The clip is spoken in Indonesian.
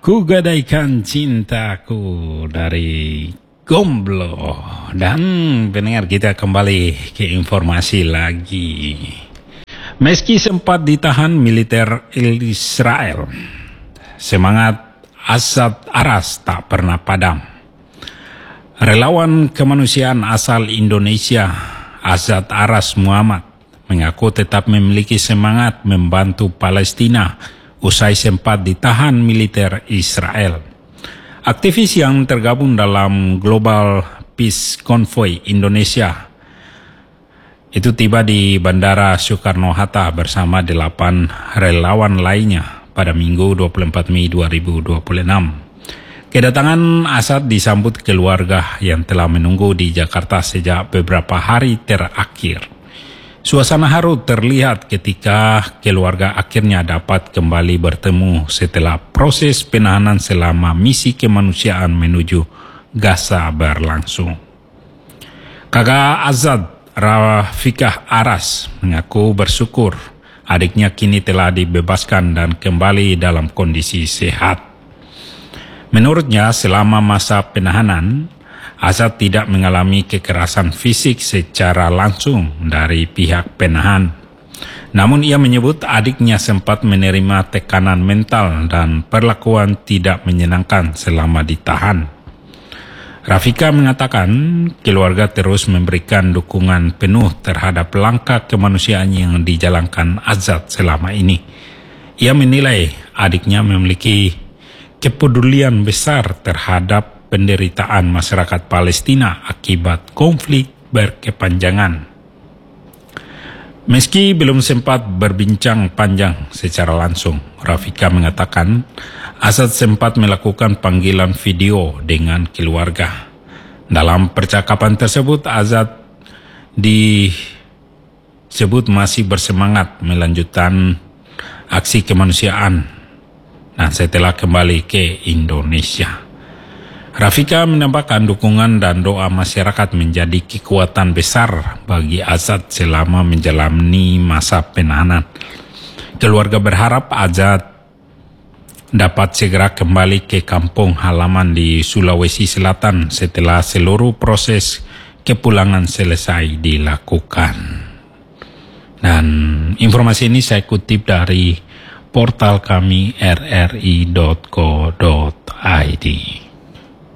Ku gadaikan cintaku dari Gomblo. Dan pendengar, kita kembali ke informasi lagi. Meski sempat ditahan militer Israel, semangat Azad Aras tak pernah padam. Relawan kemanusiaan asal Indonesia, Azad Aras Muhammad, mengaku tetap memiliki semangat membantu Palestina usai sempat ditahan militer Israel. Aktivis yang tergabung dalam Global Peace Convoy Indonesia itu tiba di Bandara Soekarno-Hatta bersama 8 relawan lainnya pada Minggu 24 Mei 2026. Kedatangan Azad disambut keluarga yang telah menunggu di Jakarta sejak beberapa hari terakhir. Suasana haru terlihat ketika keluarga akhirnya dapat kembali bertemu setelah proses penahanan selama misi kemanusiaan menuju Gaza berlangsung. Kakak Azad, Rafikah Aras, mengaku bersyukur adiknya kini telah dibebaskan dan kembali dalam kondisi sehat. Menurutnya, selama masa penahanan, Azad tidak mengalami kekerasan fisik secara langsung dari pihak penahan. Namun ia menyebut adiknya sempat menerima tekanan mental dan perlakuan tidak menyenangkan selama ditahan. Rafika mengatakan keluarga terus memberikan dukungan penuh terhadap langkah kemanusiaan yang dijalankan Azad selama ini. Ia menilai adiknya memiliki kepedulian besar terhadap penderitaan masyarakat Palestina akibat konflik berkepanjangan. Meski belum sempat berbincang panjang secara langsung, Rafika mengatakan Azad sempat melakukan panggilan video dengan keluarga. Dalam percakapan tersebut, Azad disebut masih bersemangat melanjutkan aksi kemanusiaan dan setelah kembali ke Indonesia. Rafika menambahkan dukungan dan doa masyarakat menjadi kekuatan besar bagi Azad selama menjalani masa penahanan. Keluarga berharap Azad dapat segera kembali ke kampung halaman di Sulawesi Selatan setelah seluruh proses kepulangan selesai dilakukan. Dan informasi ini saya kutip dari portal kami rri.co.id.